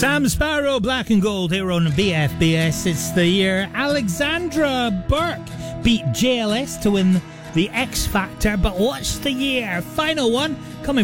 Sam Sparrow, Black and Gold here on BFBS. It's the year Alexandra Burke beat JLS to win the X Factor. But what's the year? Final one coming